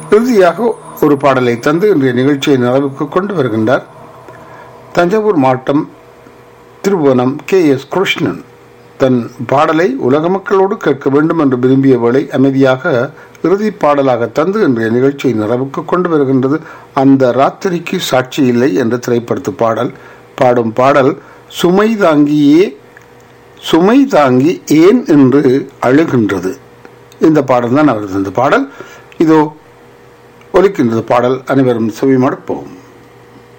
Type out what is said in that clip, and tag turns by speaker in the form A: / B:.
A: இறுதியாக ஒரு பாடலை தந்து இன்றைய நிகழ்ச்சியை நிறைவுக்கு கொண்டு வருகின்றார் தஞ்சாவூர் மாவட்டம் திருபுவனம் KS கிருஷ்ணன். தன் பாடலை உலக மக்களோடு கேட்க வேண்டும் என்று விரும்பிய வேளை அமைதியாக இறுதி பாடலாக தந்து இன்றைய நிகழ்ச்சியை நிறைவுக்கு கொண்டு வருகின்றது. அந்த ராத்திரிக்கு சாட்சி இல்லை என்ற திரைப்படத்து பாடல். பாடும் பாடல் சுமை தாங்கி ஏன் என்று அழுகின்றது. இந்த பாடல் தான் அவரது. இந்த பாடல் இதோ ஒலிக்கின்றது. பாடல் அனைவரும் செவிமடுப்போம்.